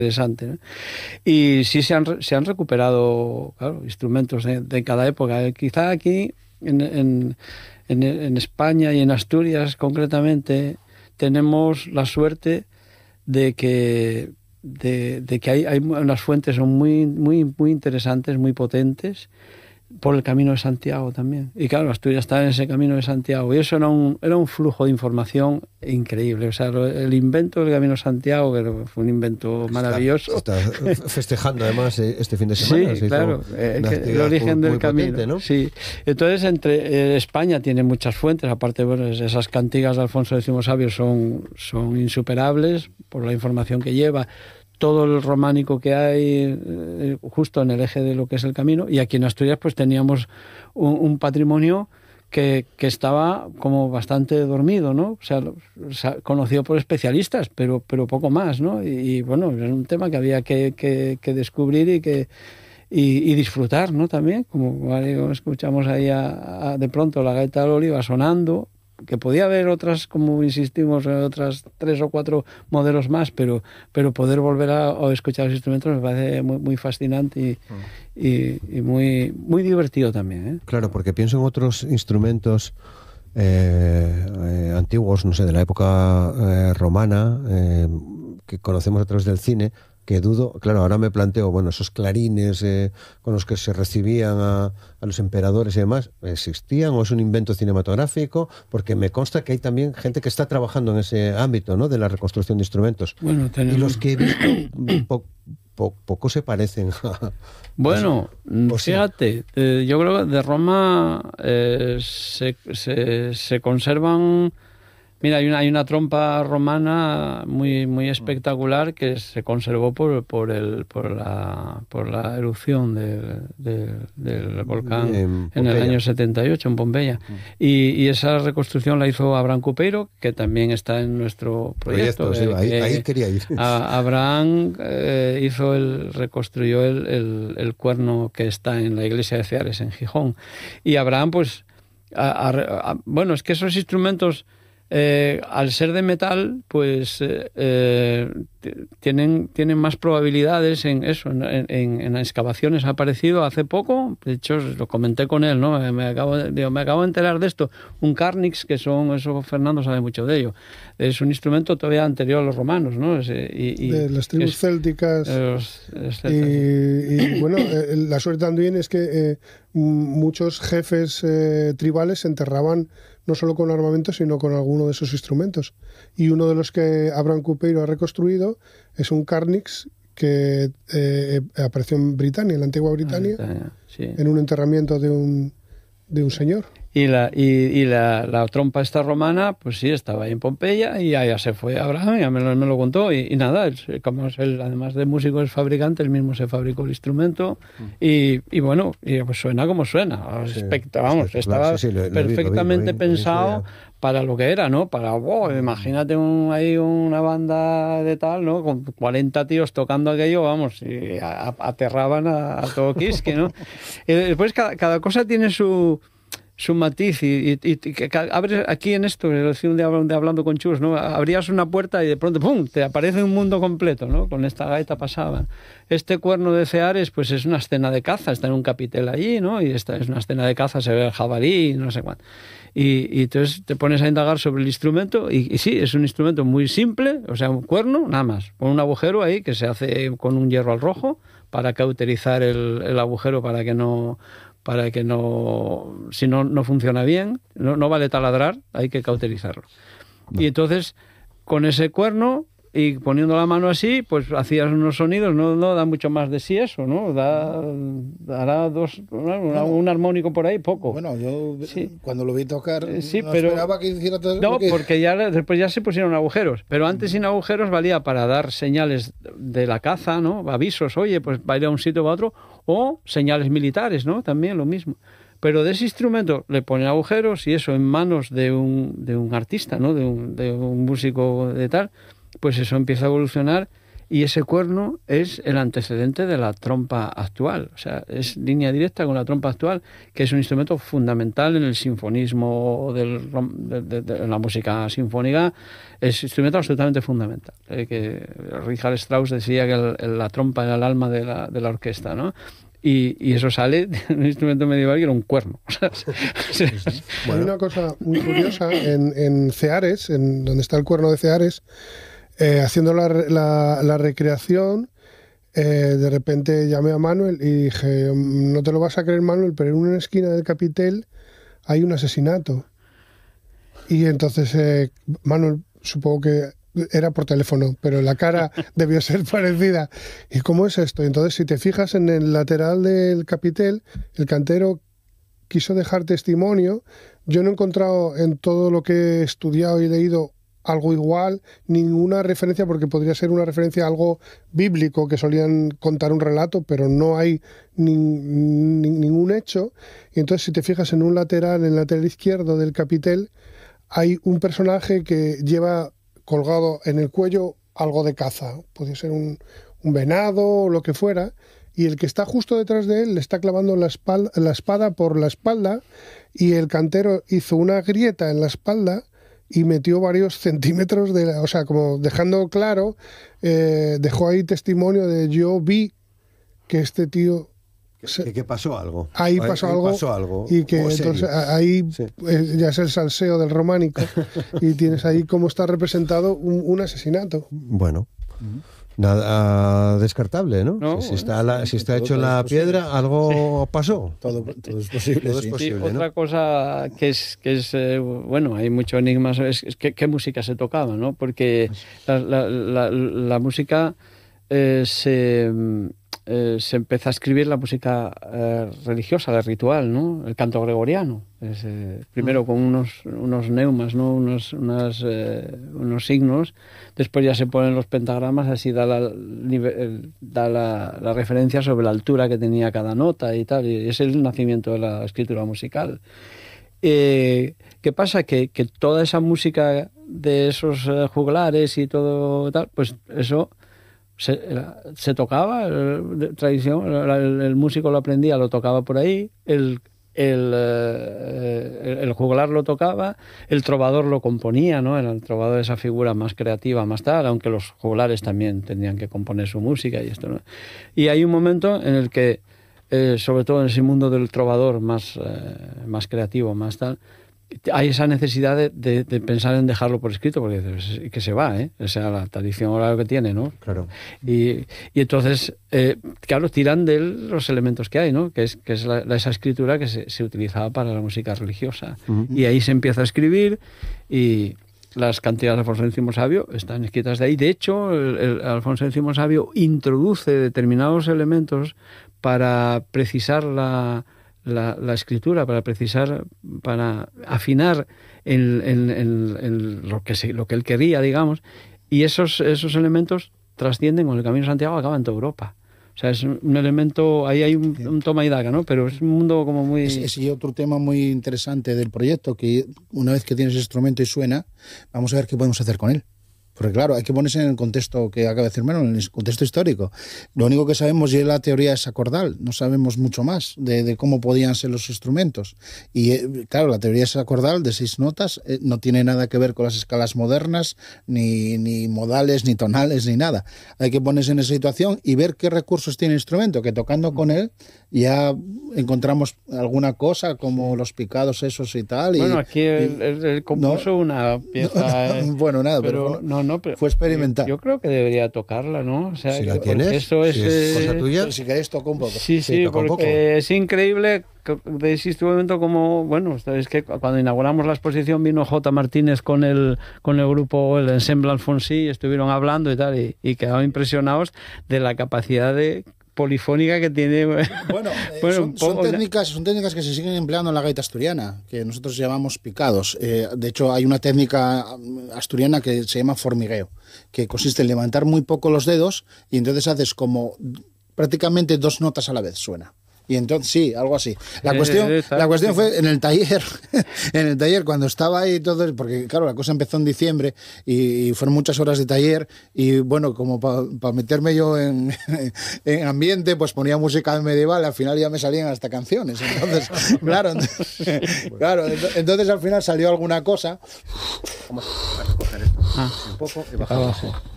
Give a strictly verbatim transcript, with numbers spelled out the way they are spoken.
interesante, ¿no? Y sí se han, se han recuperado, claro, instrumentos de, de cada época. Quizá aquí en, en, en, en España y en Asturias concretamente tenemos la suerte de que, de, de que hay, hay unas fuentes son muy, muy, muy interesantes, muy potentes, por el Camino de Santiago también. Y claro, Asturias está en ese Camino de Santiago. Y eso era un, era un flujo de información increíble. O sea, el invento del Camino de Santiago, que fue un invento maravilloso. Está, está festejando además este fin de semana. Sí, claro. Eh, el origen muy, del muy camino. Potente, ¿no? Sí. Entonces, entre eh, España tiene muchas fuentes. Aparte, bueno, esas cantigas de Alfonso X Sabio son, son insuperables por la información que lleva. Todo el románico que hay eh, justo en el eje de lo que es el camino, y aquí en Asturias pues teníamos un, un patrimonio que, que estaba como bastante dormido, ¿no? O sea, o sea, conocido por especialistas, pero, pero poco más, ¿no? Y, y bueno, era un tema que había que, que, que descubrir y que y, y disfrutar, ¿no? También, como escuchamos ahí a, a, de pronto la gaita del Oliva sonando, que podía haber otras, como insistimos, otras tres o cuatro modelos más, pero, pero poder volver a, a escuchar los instrumentos me parece muy, muy fascinante y, mm. y, y muy, muy divertido también, ¿eh? Claro, porque pienso en otros instrumentos eh, eh, antiguos, no sé, de la época eh, romana, eh, que conocemos a través del cine, que dudo, claro, ahora me planteo, bueno, esos clarines eh, con los que se recibían a, a los emperadores y demás, ¿existían o es un invento cinematográfico? Porque me consta que hay también gente que está trabajando en ese ámbito, ¿no?, de la reconstrucción de instrumentos. Bueno, tenemos... Y los que he visto po, po, poco se parecen a... Bueno, a, fíjate, eh, yo creo que de Roma eh, se, se, se conservan... Mira, hay una, hay una trompa romana muy muy espectacular que se conservó por por el por la por la erupción de, de, del volcán en, en el año setenta y ocho en Pompeya. Y, y esa reconstrucción la hizo Abraham Cupeiro, que también está en nuestro proyecto. proyecto sí, eh, ahí, ahí quería ir. A, Abraham eh, hizo el reconstruyó el, el, el cuerno que está en la iglesia de Ceares en Gijón. Y Abraham, pues, a, a, a, bueno, es que esos instrumentos Eh, al ser de metal, pues eh, eh, tienen, tienen más probabilidades en eso, en, en, en excavaciones. Ha aparecido hace poco, de hecho lo comenté con él, ¿no? Me acabo de, digo, me acabo de enterar de esto, un carnix, que son, eso Fernando sabe mucho de ello, es un instrumento todavía anterior a los romanos, ¿no? Es, y, y, de las tribus es, célticas. Los, es y, y bueno, eh, la suerte también es que eh, muchos jefes eh, tribales se enterraban no solo con armamento, sino con alguno de esos instrumentos. Y uno de los que Abraham Cupeiro ha reconstruido es un carnix que eh, apareció en Britania, en la antigua Britania, Britania, sí. En un enterramiento de un, de un señor. Y la y, y la, la trompa esta romana, pues sí, estaba ahí en Pompeya y allá se fue Abraham, ya me lo, me lo contó. Y, y nada, él, como es él, además de músico, es fabricante, él mismo se fabricó el instrumento. Mm. Y, y bueno, y pues suena como suena. Sí, Espect- vamos, estaba sí, sí, lo, lo perfectamente vi, lo vi, lo vi, pensado lo vi, para lo que era, ¿no? Para, wow, imagínate un, ahí una banda de tal, ¿no? Con cuarenta tíos tocando aquello, vamos, y a, a, aterraban a, a todo Quisque, ¿no? Y después cada, cada cosa tiene su... su matiz y, y, y que abres aquí en esto, de hablando con Chus, ¿no? Abrías una puerta y de pronto ¡pum!, te aparece un mundo completo, ¿no? Con esta gaita pasaba. Este cuerno de Ceares, pues es una escena de caza, está en un capitel allí, ¿no? Y esta es una escena de caza, se ve el jabalí, no sé cuánto. Y, y entonces te pones a indagar sobre el instrumento y, y sí, es un instrumento muy simple, o sea, un cuerno, nada más, con un agujero ahí que se hace con un hierro al rojo para cauterizar el, el agujero para que no... para que no, si no, no funciona bien, no, no vale taladrar, hay que cauterizarlo. No. Y entonces, con ese cuerno y poniendo la mano así, pues hacías unos sonidos, no, no da mucho más de sí eso, ¿no? Da, dará dos, bueno, un armónico por ahí, poco. Bueno, yo sí. cuando lo vi tocar, sí, no pero, esperaba que hiciera todo no, lo que... porque ya después ya se pusieron agujeros, pero antes sin agujeros valía para dar señales de la caza, ¿no? Avisos, oye, pues va a ir a un sitio o a otro, o señales militares, ¿no? También lo mismo. Pero de ese instrumento le ponen agujeros y eso en manos de un, de un artista, ¿no? De un, de un músico de tal, pues eso empieza a evolucionar y ese cuerno es el antecedente de la trompa actual, o sea, es línea directa con la trompa actual, que es un instrumento fundamental en el sinfonismo, del, de, de, de la música sinfónica, es un instrumento absolutamente fundamental. Eh, que Richard Strauss decía que el, el, la trompa era el alma de la, de la orquesta, ¿no? Y, y eso sale de un instrumento medieval que era un cuerno. Sí, sí. Bueno. Hay una cosa muy curiosa en, en Ceares, en donde está el cuerno de Ceares, eh, haciendo la, la, la recreación, eh, de repente llamé a Manuel y dije, no te lo vas a creer, Manuel, pero en una esquina del Capitel hay un asesinato. Y entonces eh, Manuel, supongo que era por teléfono, pero la cara debió ser parecida. ¿Y cómo es esto? Entonces, si te fijas en el lateral del Capitel, el cantero quiso dejar testimonio. Yo no he encontrado en todo lo que he estudiado y leído algo igual, ninguna referencia, porque podría ser una referencia a algo bíblico, que solían contar un relato, pero no hay ni, ni, ningún hecho. Y entonces, si te fijas en un lateral, en el lateral izquierdo del Capitel, hay un personaje que lleva colgado en el cuello algo de caza, podría ser un, un venado o lo que fuera, y el que está justo detrás de él le está clavando la, espalda, la espada por la espalda, y el cantero hizo una grieta en la espalda y metió varios centímetros de la, o sea, como dejando claro, eh, dejó ahí testimonio de yo vi que este tío que, que pasó algo. Ahí pasó, ahí algo, pasó algo. Y que entonces ahí sí. eh, ya es el salseo del románico y tienes ahí cómo está representado un, un asesinato. Bueno, uh-huh. Nada descartable, ¿no? no si, está la, si está hecho en la piedra, algo sí. pasó. Todo, todo es posible. Todo es posible, sí, ¿no? Otra cosa que es, que es eh, bueno, hay mucho enigma, es, es que, qué música se tocaba, ¿no? Porque la, la, la, la música eh, se... Eh, se empezó a escribir la música eh, religiosa, de ritual, ¿no? El canto gregoriano. Es, eh, primero con unos, unos neumas, ¿no? Unos, unas, eh, unos signos. Después ya se ponen los pentagramas, así da, la, da la, la referencia sobre la altura que tenía cada nota y tal. Y es el nacimiento de la escritura musical. Eh, ¿Qué pasa? Que, que toda esa música de esos eh, juglares y todo tal, pues eso... Se, se tocaba, el, tradición, el, el músico lo aprendía, lo tocaba por ahí, el, el, el, el juglar lo tocaba, el trovador lo componía, ¿no? Era el trovador esa figura más creativa, más tal, aunque los juglares también tenían que componer su música y esto, ¿no? Y hay un momento en el que, eh, sobre todo en ese mundo del trovador más, eh, más creativo, más tal, hay esa necesidad de, de, de pensar en dejarlo por escrito, porque que se va, ¿eh? O sea, la tradición oral que tiene, ¿no? Claro. Y, y entonces, eh, claro, tiran de los elementos que hay, ¿no? Que es, que es la, esa escritura que se, se utilizaba para la música religiosa. Uh-huh. Y ahí se empieza a escribir y las cantigas de Alfonso X Sabio están escritas de ahí. De hecho, el, el Alfonso X Sabio introduce determinados elementos para precisar la... La, la escritura, para precisar, para afinar en, en, en, en lo que se, lo que él quería, digamos, y esos, esos elementos trascienden con el Camino de Santiago, acaban en toda Europa. O sea, es un elemento, ahí hay un, un toma y daca, ¿no? Pero es un mundo como muy... Es, es otro tema muy interesante del proyecto, que una vez que tienes el instrumento y suena, vamos a ver qué podemos hacer con él. Porque claro, hay que ponerse en el contexto que acaba de decir Manuel, en el contexto histórico. Lo único que sabemos es la teoría es acordal, no sabemos mucho más de, de cómo podían ser los instrumentos. Y eh, claro, la teoría es acordal de seis notas, eh, no tiene nada que ver con las escalas modernas, ni, ni modales, ni tonales, ni nada. Hay que ponerse en esa situación y ver qué recursos tiene el instrumento, que tocando con él ya encontramos alguna cosa como los picados esos y tal. Bueno, y, aquí él, él, él compuso no, una pieza... No, bueno, nada, pero... pero no, no, pero fue experimentar. Yo, yo creo que debería tocarla, ¿no? O sea, si la tienes, eso es, si es cosa eh, tuya. Pero si queréis toco un poco. Sí, sí, sí porque poco. Es increíble de ese instrumento como, bueno, es que cuando inauguramos la exposición vino J. Martínez con el con el grupo, el Ensemble Alfonsí, estuvieron hablando y tal, y, y quedaban impresionados de la capacidad de polifónica que tiene. Bueno, eh, bueno son, poco, son, técnicas, son técnicas que se siguen empleando en la gaita asturiana, que nosotros llamamos picados. Eh, de hecho, hay una técnica asturiana que se llama formigueo, que consiste en levantar muy poco los dedos y entonces haces como prácticamente dos notas a la vez, suena. Y entonces, sí, algo así. La Eh, cuestión, eh, la cuestión fue en el taller, en el taller cuando estaba ahí todo, porque claro, la cosa empezó en diciembre y, y fueron muchas horas de taller y bueno, como para pa meterme yo en, en ambiente, pues ponía música medieval, al final ya me salían hasta canciones. Entonces, claro, entonces, claro, entonces al final salió alguna cosa. Vamos a recoger esto Ah, un poco y bajamos. Abajo.